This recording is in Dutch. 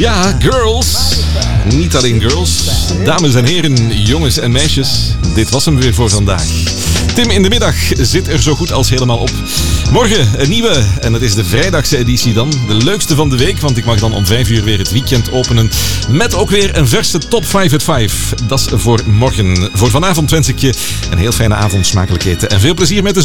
Ja, girls. Niet alleen girls. Dames en heren, jongens en meisjes. Dit was hem weer voor vandaag. Tim in de middag zit er zo goed als helemaal op. Morgen een nieuwe, en het is de vrijdagse editie dan. De leukste van de week, want ik mag dan om 5 uur weer het weekend openen. Met ook weer een verse top 5 at 5. Dat is voor morgen. Voor vanavond wens ik je een heel fijne avond, smakelijk eten. En veel plezier met de